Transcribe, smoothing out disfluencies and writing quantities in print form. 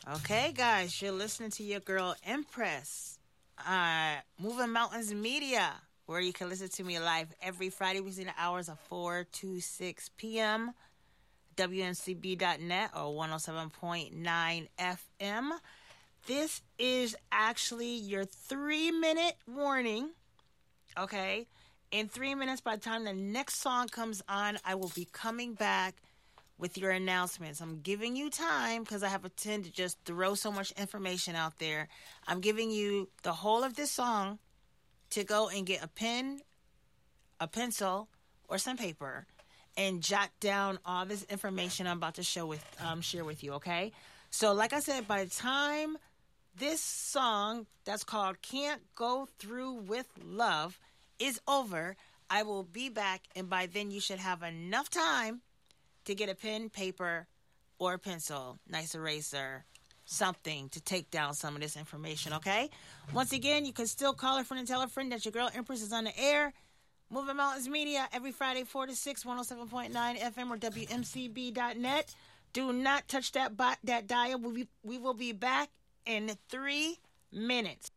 Okay, guys, you're listening to your girl Empress, Moving Mountains Media, where you can listen to me live every Friday between the hours of 4 to 6 p.m. WNCB.net or 107.9 FM. This is actually your 3-minute warning. Okay? In 3 minutes, by the time the next song comes on, I will be coming back with your announcements. I'm giving you time because I have a tend to just throw so much information out there. I'm giving you the whole of this song to go and get a pen, a pencil, or some paper and jot down all this information I'm about to share with you, okay? So like I said, by the time this song that's called Can't Go Through With Love is over, I will be back, and by then you should have enough time to get a pen, paper, or a pencil, nice eraser, something to take down some of this information, okay? Once again, you can still call a friend and tell a friend that your girl Empress is on the air. Moving Mountains Media, every Friday, 4 to 6, 107.9 FM or WMCB.net. Do not touch that dial. We will be back in 3 minutes.